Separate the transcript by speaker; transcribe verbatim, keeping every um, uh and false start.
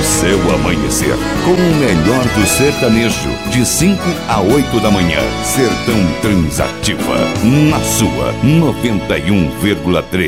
Speaker 1: seu amanhecer. Com o melhor do sertanejo, de cinco a oito da manhã. Sertão Transativa, na sua noventa e um vírgula três.